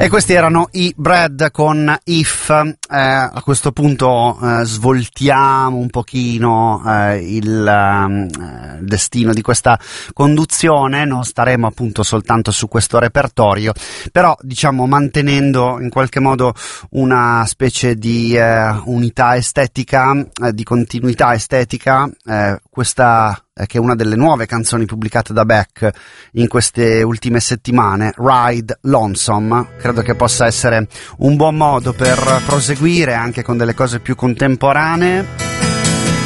E questi erano i Bread con If. A questo punto svoltiamo un pochino il destino di questa conduzione, non staremo appunto soltanto su questo repertorio, però diciamo mantenendo in qualche modo una specie di unità estetica, di continuità estetica, questa che è una delle nuove canzoni pubblicate da Beck in queste ultime settimane, Ride Lonesome, credo che possa essere un buon modo per proseguire anche con delle cose più contemporanee.